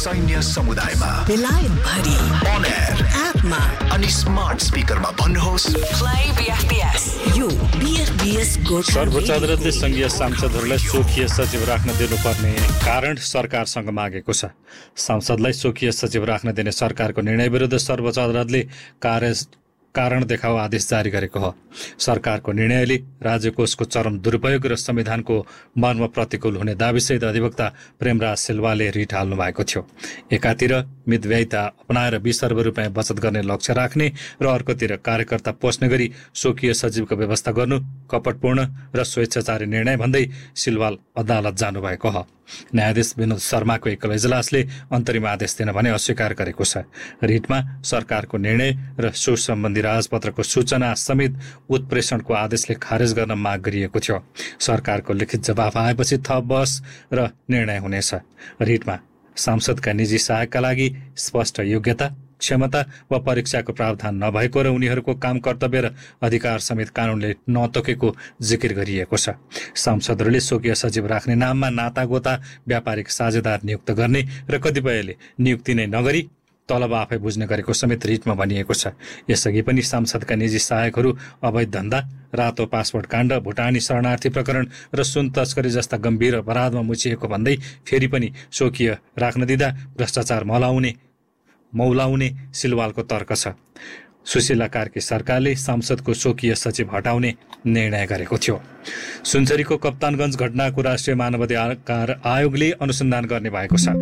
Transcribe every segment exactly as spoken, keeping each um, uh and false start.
सैन्य समुदायमा बेलायत भरि on air एपमा अनि स्मार्ट स्पिकरमा भन्नुहोस् प्ले बीएफपीएस यो बीएफपीएस गोठ सर्वोच्च अदालतले संघीय सांसदहरूलाई स्वकीय सचिव राख्न दिनुपर्ने कारण सरकारसँग मागेको छ। सांसदलाई स्वकीय सचिव राख्न दिने सरकारको निर्णय विरुद्ध सर्वोच्च अदालतले कार्य कारण देखाउ आदेश जारी गरेको हो। सरकारको निर्णयले राज्यकोषको चरम दुरुपयोग र संविधानको मर्म प्रतिकूल हुने दाबीसहित अधिवक्ता प्रेमराज सिल्वाले रिट हाल्नु भएको थियो। एकातिर मितव्ययिता अपनाएर बीस अर्ब रुपियाँ बचत गर्ने लक्ष्य राख्ने र अर्कोतिर कार्यकर्ता पोस्ने गरी स्वकीय सचिवको व्यवस्था गर्नु कपटपूर्ण र स्वेच्छाचारी निर्णय भन्दै सिल्वाल अदालत जानुभएको हो। न्यायाधीश विनोद शर्माको एकल इजलासले अन्तरिम आदेश दिन भने अस्वीकार गरेको छ। रिटमा सरकारको निर्णय र सो सम्बन्धी राजपत्रको सूचना समेत उत्प्रेषणको आदेशले खारेज गर्न माग गरिएको थियो। सरकारको लिखित जवाफ आएपछि थप बहस र निर्णय हुनेछ। रिटमा सांसदका निजी सहायकका लागि स्पष्ट योग्यता, क्षमता वा परीक्षाको प्रावधान नभएको र उनीहरूको काम कर्तव्य र अधिकार समेत कानूनले नतोकेको जिकिर गरिएको छ। सांसदहरूले स्वकीय सचिव राख्ने नाममा नातागोता व्यापारिक साझेदार नियुक्त गर्ने र कतिपयले नियुक्ति नै नगरी तलब आफै बुझ्ने गरेको समेत रिटमा भनिएको छ। यसअघि पनि सांसदका निजी सहायकहरू अवैध धन्दा, रातो पासपोर्ट काण्ड, भुटानी शरणार्थी प्रकरण र सुन तस्करी जस्ता गम्भीर अपराधमा मुछिएको भन्दै फेरि पनि स्वकीय राख्न दिँदा भ्रष्टाचार मलाउने मौलाउने सिलवालको तर्क छ। सुशीला कार्की सरकारले सांसदको स्वकीय सचिव हटाउने निर्णय गरेको थियो। सुनसरीको कप्तानगञ्ज घटनाको राष्ट्रिय मानवाधिकार आयोगले अनुसन्धान गर्ने भएको छ।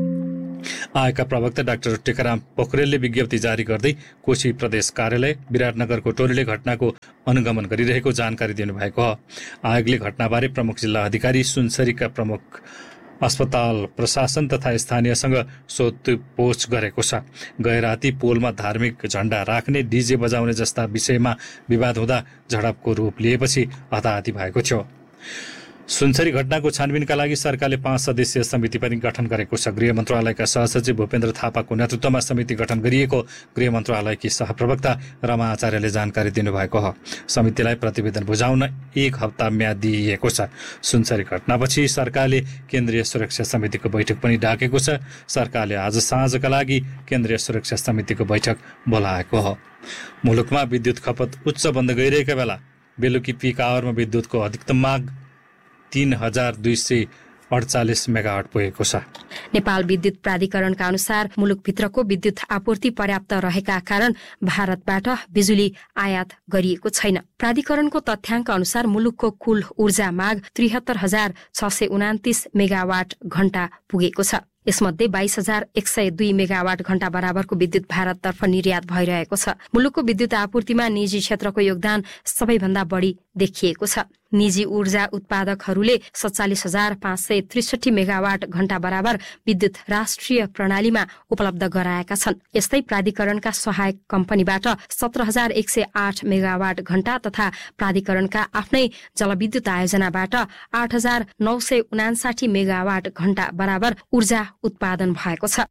आयोगका प्रवक्ता डाक्टर टेकाराम पोखरेलले विज्ञप्ति जारी गर्दै कोशी प्रदेश कार्यालय विराटनगरको टोलीले घटनाको अनुगमन गरिरहेको जानकारी दिनुभएको हो। आयोगले घटनाबारे प्रमुख जिल्ला अधिकारी, सुनसरीका प्रमुख अस्पताल प्रशासन तथा स्थानीयसँग सोधपुछ गरेको छ। गए राति पोलमा धार्मिक झण्डा राख्ने, डीजे बजाउने जस्ता विषयमा विवाद हुँदा झडपको रूप लिएपछि हताहती भएको थियो। सुनसरी घटनाको छानबिनका लागि सरकारले पाँच सदस्यीय समिति पनि गठन गरेको छ। गृह मन्त्रालयका सहसचिव भूपेन्द्र थापाको नेतृत्वमा समिति गठन गरिएको गृह मन्त्रालयकी सहप्रवक्ता रमा आचार्यले जानकारी दिनुभएको हो। समितिलाई प्रतिवेदन बुझाउन एक हप्ता म्याद दिइएको छ। सुनसरी घटनापछि सरकारले केन्द्रीय सुरक्षा समितिको बैठक पनि डाकेको छ। सरकारले आज साँझका लागि केन्द्रीय सुरक्षा समितिको बैठक बोलाएको हो। मुलुकमा विद्युत खपत उच्च बन्द गइरहेका बेला बेलुकी पिक आवरमा विद्युतको अधिकतम माग तीन हजार दुई सय अडचालिस मेगावाट पुगेको छ। नेपाल विद्युत प्राधिकरणका अनुसार मुलुकभित्रको विद्युत आपूर्ति पर्याप्त रहेका कारण भारतबाट बिजुली आयात गरिएको छैन। प्राधिकरणको तथ्याङ्क अनुसार मुलुकको कुल ऊर्जा माग त्रिहत्तर हजार छ सय उनातिस मेगावाट घण्टा पुगेको छ। यसमध्ये बाइस हजार एक सय दुई मेगावाट घण्टा बराबरको विद्युत भारततर्फ निर्यात भइरहेको छ। मुलुकको विद्युत आपूर्तिमा निजी क्षेत्रको योगदान सबैभन्दा बढी देखिएको छ। निजी ऊर्जा उत्पादकहरूले सत्तालिस हजार पाँच सय त्रिसठी मेगावाट घण्टा बराबर विद्युत राष्ट्रिय प्रणालीमा उपलब्ध गराएका छन्। यस्तै प्राधिकरणका सहायक कम्पनीबाट सत्र हजार एक सय आठ मेगावाट घण्टा तथा प्राधिकरणका आफ्नै जलविद्युत आयोजनाबाट आठ हजार नौ सय उनासाठी मेगावाट घण्टा बराबर ऊर्जा उत्पादन भएको छ।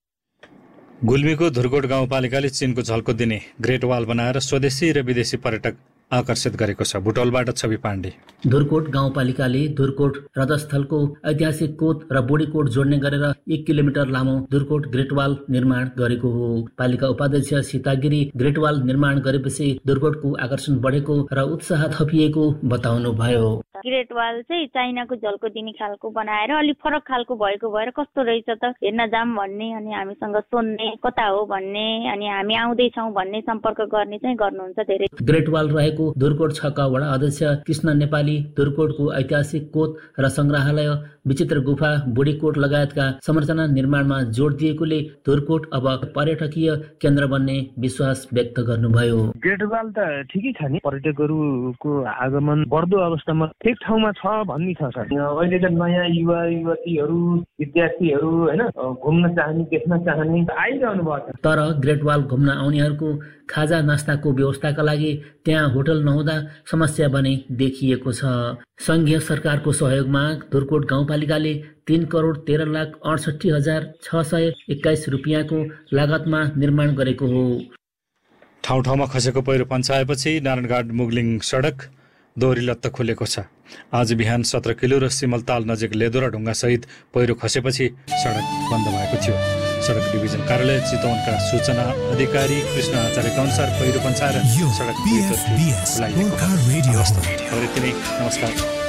गुल्मीको धुर्कोट गाउँपालिकाले चीनको झल्को दिने ग्रेट वाल बनाएर स्वदेशी र विदेशी पर्यटक आकर्षित गरेको छ। बुटोलबाट छवि पाण्डे। धुर्कोट गाउँपालिकाले धुर्कोट रजस्थलको ऐतिहासिक कोट र बोडीकोट जोड्ने गरेर एक किलोमिटर लामो धुर्कोट ग्रेटवाल निर्माण गरेको हो। पालिका उपाध्यक्ष सीतागिरी ग्रेटवाल निर्माण गरेपछि धुर्कोटको आकर्षण बढेको र उत्साह थपिएको बताउनुभयो। ग्रेटवाल चाहिँ चाइनाको झल्को दिने खालको बनाएर अलिक फरक खालको भएको भएर कस्तो रहेछ त हेर्न जाम भन्ने अनि हामीसँग सोध्ने कता हो भन्ने अनि हामी आउँदैछौँ भन्ने सम्पर्क गर्ने चाहिँ गर्नुहुन्छ धेरै। ग्रेटवाल रहेको धुर्कोट छका वडा अध्यक्ष कृष्ण नेपाली धुर्कोटको ऐतिहासिक कोट र संग्रहालय, विचित्र गुफा, बुढीकोट लगायतका संरचना निर्माणमा जोड दिएकोले धुर्कोट अब पर्यटकीय केन्द्र बन्ने विश्वास व्यक्त गर्नुभयो। ग्रेटवाल त ठिकै छ नि, पर्यटकहरूको आगमन बढ्दो अवस्थामा एक ठाउँमा छ भन्ने छ सर। अहिलेका नयाँ युवा युवतीहरू, विद्यार्थीहरू हैन घुम्न चाहने, देख्न चाहने आइरहनु भएको छ। तर ग्रेटवाल घुम्न आउनेहरूको खाजा नास्ताको व्यवस्थाका लागि त्यहाँ होटल नहुँदा समस्या बने देखिएको छ। संघीय सरकारको सहयोगमा धुर्कोट गाउँपालिकाले तीन करोड तेह्र लाख अडसठी हजार छ सय एक्काइस रुपियाँको लागतमा निर्माण गरेको हो। ठाउँ ठाउँमा खसेको पहिरो पन्चाएपछि नारायणघाट मुगलिङ सडक दोहोरी लत्त खुलेको छ। आज बिहान सत्र किलो र सिमलताल नजिक लेदो र ढुङ्गा सहित पहिरो खसेपछि सडक बन्द भएको थियो। सडक डिभिजन कार्यालय चितवनका सूचना अधिकारी कृष्ण आचार्यका अनुसार पहिरो पञ्चाएर सडक नमस्कार।